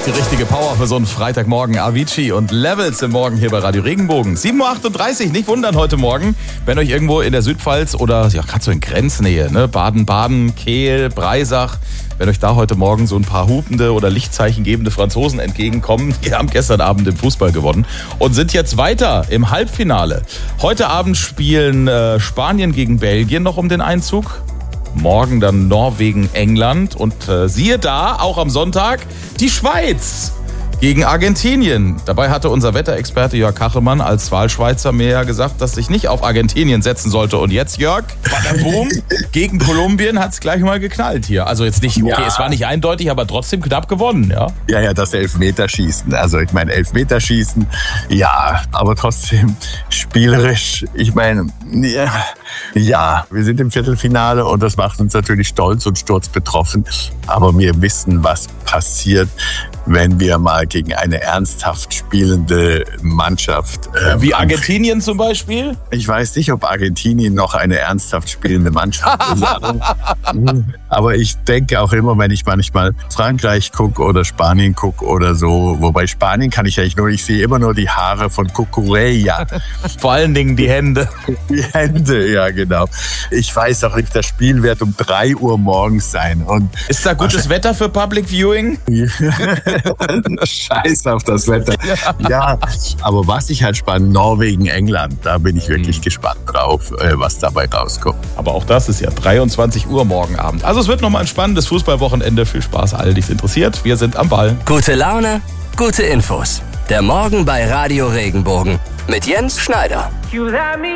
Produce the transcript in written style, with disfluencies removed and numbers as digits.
Die richtige Power für so einen Freitagmorgen. Avicii und Levels im Morgen hier bei Radio Regenbogen. 7.38 Uhr, nicht wundern heute Morgen, wenn euch irgendwo in der Südpfalz oder ja gerade so in Grenznähe, ne, Baden-Baden, Kehl, Breisach, wenn euch da heute Morgen so ein paar hupende oder lichtzeichengebende Franzosen entgegenkommen, die haben gestern Abend im Fußball gewonnen und sind jetzt weiter im Halbfinale. Heute Abend spielen Spanien gegen Belgien noch um den Einzug. Morgen dann Norwegen, England und siehe da, auch am Sonntag, die Schweiz gegen Argentinien. Dabei hatte unser Wetterexperte Jörg Kachelmann als Wahlschweizer mir ja gesagt, dass ich nicht auf Argentinien setzen sollte. Und jetzt, Jörg, Boom, gegen Kolumbien hat es gleich mal geknallt hier. Also jetzt nicht, okay, es war nicht eindeutig, aber trotzdem knapp gewonnen, ja? Ja, das Elfmeterschießen. Also ich meine, Elfmeterschießen, ja, aber trotzdem spielerisch. Ich meine, ja, wir sind im Viertelfinale und das macht uns natürlich stolz und sturzbetroffen. Aber wir wissen, was passiert, wenn wir mal gegen eine ernsthaft spielende Mannschaft... Wie Argentinien zum Beispiel? Ich weiß nicht, ob Argentinien noch eine ernsthaft spielende Mannschaft ist. Aber ich denke auch immer, wenn ich manchmal Frankreich gucke oder Spanien gucke oder so, wobei Spanien kann ich eigentlich nur, ich sehe immer nur die Haare von Cucurella. Vor allen Dingen die Hände. Die Hände, ja genau. Ich weiß auch nicht, das Spiel wird um 3 Uhr morgens sein. Und ist da gutes Wetter für Public Viewing? Scheiß auf das Wetter. Ja, aber was ich halt spannend, Norwegen, England, da bin ich wirklich gespannt drauf, was dabei rauskommt. Aber auch das ist ja 23 Uhr morgen Abend. Also es wird nochmal ein spannendes Fußballwochenende. Viel Spaß allen, die es interessiert. Wir sind am Ball. Gute Laune, gute Infos. Der Morgen bei Radio Regenbogen mit Jens Schneider.